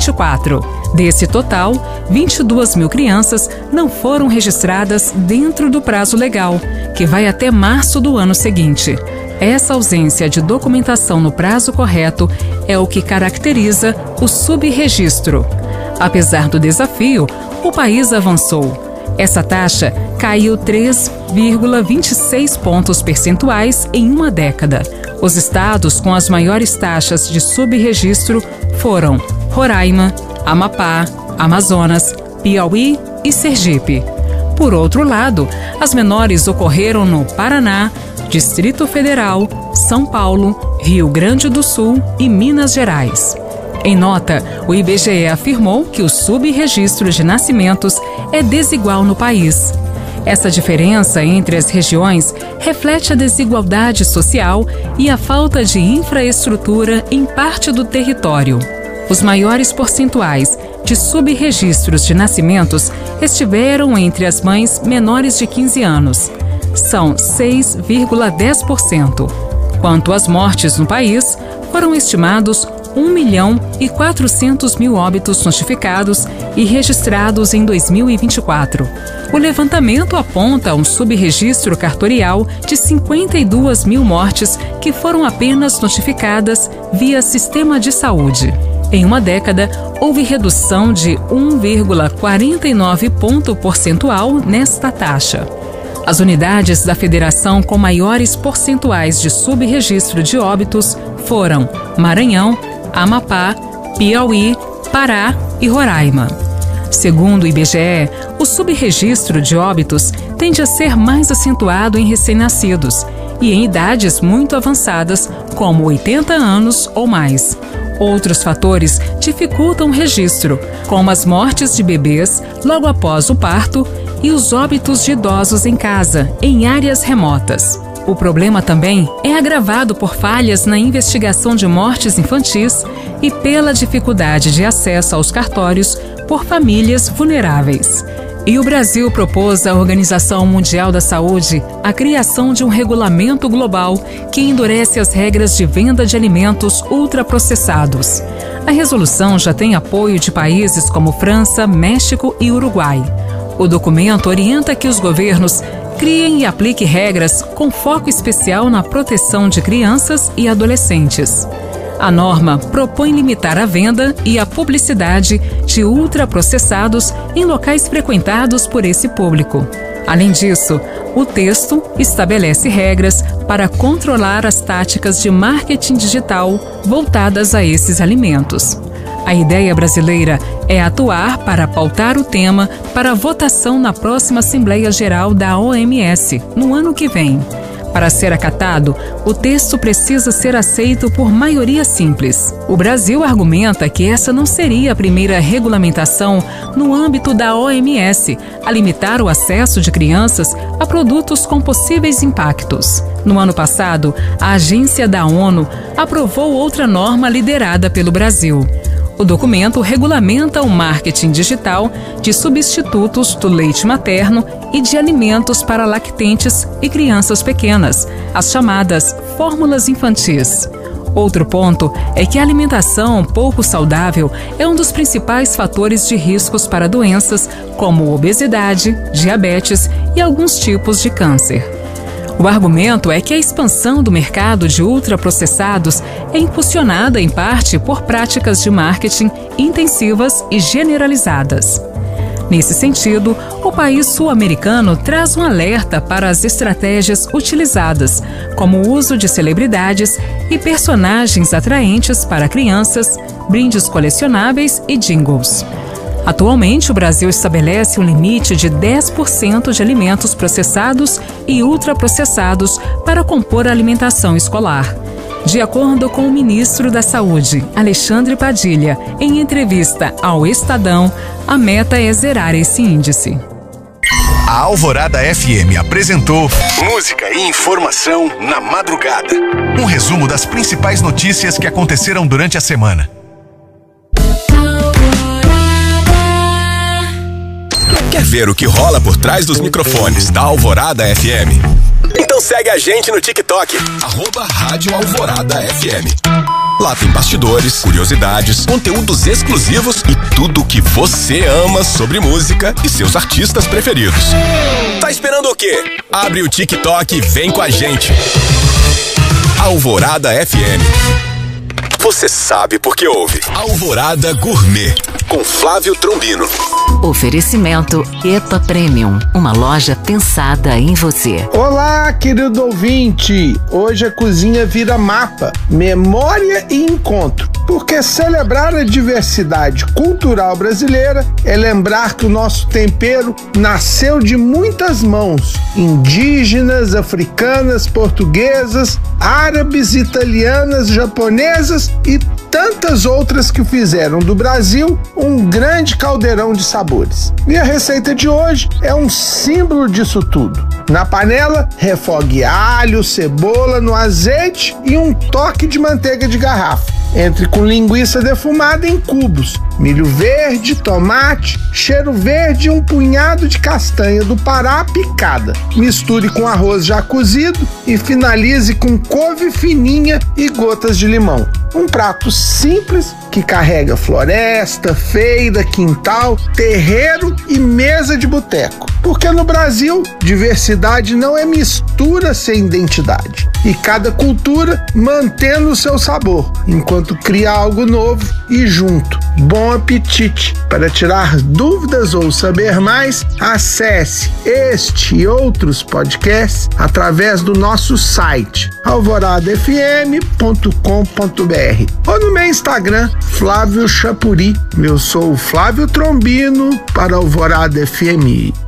2024. Desse total, 22 mil crianças não foram registradas dentro do prazo legal, que vai até março do ano seguinte. Essa ausência de documentação no prazo correto é o que caracteriza o subregistro. Apesar do desafio, o país avançou. Essa taxa caiu 3,26 pontos percentuais em uma década. Os estados com as maiores taxas de subregistro foram Roraima, Amapá, Amazonas, Piauí e Sergipe. Por outro lado, as menores ocorreram no Paraná, Distrito Federal, São Paulo, Rio Grande do Sul e Minas Gerais. Em nota, o IBGE afirmou que o subregistro de nascimentos é desigual no país. Essa diferença entre as regiões reflete a desigualdade social e a falta de infraestrutura em parte do território. Os maiores percentuais de subregistros de nascimentos estiveram entre as mães menores de 15 anos. São 6,10%. Quanto às mortes no país, foram estimados 1.400.000 óbitos notificados e registrados em 2024. O levantamento aponta um subregistro cartorial de 52 mil mortes que foram apenas notificadas via sistema de saúde. Em uma década, houve redução de 1,49 ponto percentual nesta taxa. As unidades da federação com maiores percentuais de subregistro de óbitos foram Maranhão, Amapá, Piauí, Pará e Roraima. Segundo o IBGE, o subregistro de óbitos tende a ser mais acentuado em recém-nascidos e em idades muito avançadas, como 80 anos ou mais. Outros fatores dificultam o registro, como as mortes de bebês logo após o parto e os óbitos de idosos em casa, em áreas remotas. O problema também é agravado por falhas na investigação de mortes infantis e pela dificuldade de acesso aos cartórios por famílias vulneráveis. E o Brasil propôs à Organização Mundial da Saúde a criação de um regulamento global que endurece as regras de venda de alimentos ultraprocessados. A resolução já tem apoio de países como França, México e Uruguai. O documento orienta que os governos criem e apliquem regras com foco especial na proteção de crianças e adolescentes. A norma propõe limitar a venda e a publicidade de ultraprocessados em locais frequentados por esse público. Além disso, o texto estabelece regras para controlar as táticas de marketing digital voltadas a esses alimentos. A ideia brasileira é atuar para pautar o tema para votação na próxima Assembleia Geral da OMS, no ano que vem. Para ser acatado, o texto precisa ser aceito por maioria simples. O Brasil argumenta que essa não seria a primeira regulamentação no âmbito da OMS a limitar o acesso de crianças a produtos com possíveis impactos. No ano passado, a agência da ONU aprovou outra norma liderada pelo Brasil. O documento regulamenta o marketing digital de substitutos do leite materno e de alimentos para lactentes e crianças pequenas, as chamadas fórmulas infantis. Outro ponto é que a alimentação pouco saudável é um dos principais fatores de riscos para doenças como obesidade, diabetes e alguns tipos de câncer. O argumento é que a expansão do mercado de ultraprocessados é impulsionada em parte por práticas de marketing intensivas e generalizadas. Nesse sentido, o país sul-americano traz um alerta para as estratégias utilizadas, como o uso de celebridades e personagens atraentes para crianças, brindes colecionáveis e jingles. Atualmente, o Brasil estabelece um limite de 10% de alimentos processados e ultraprocessados para compor a alimentação escolar. De acordo com o ministro da Saúde, Alexandre Padilha, em entrevista ao Estadão, a meta é zerar esse índice. A Alvorada FM apresentou Música e Informação na Madrugada. Um resumo das principais notícias que aconteceram durante a semana. Quer ver o que rola por trás dos microfones da Alvorada FM? Então segue a gente no TikTok, @Rádio Alvorada FM. Lá tem bastidores, curiosidades, conteúdos exclusivos e tudo o que você ama sobre música e seus artistas preferidos. Tá esperando o quê? Abre o TikTok e vem com a gente. Alvorada FM. Você sabe por que ouve. Alvorada Gourmet, com Flávio Trombino. Oferecimento EPA Premium, uma loja pensada em você. Olá, querido ouvinte! Hoje a cozinha vira mapa, memória e encontro. Porque celebrar a diversidade cultural brasileira é lembrar que o nosso tempero nasceu de muitas mãos, indígenas, africanas, portuguesas, árabes, italianas, japonesas e tantas outras que fizeram do Brasil um grande caldeirão de sabores. E a receita de hoje é um símbolo disso tudo. Na panela, refogue alho, cebola no azeite e um toque de manteiga de garrafa. Entre com linguiça defumada em cubos, milho verde, tomate, cheiro verde e um punhado de castanha do Pará picada. Misture com arroz já cozido e finalize com couve fininha e gotas de limão. Um prato simples que carrega floresta, feira, quintal, terreiro e mesa de boteco. Porque no Brasil, diversidade não é mistura sem identidade. E cada cultura mantendo o seu sabor, enquanto cria algo novo e junto. Bom apetite! Para tirar dúvidas ou saber mais, acesse este e outros podcasts através do nosso site alvoradafm.com.br ou no meu Instagram, Flávio Chapuri. Eu sou o Flávio Trombino para Alvorada FM.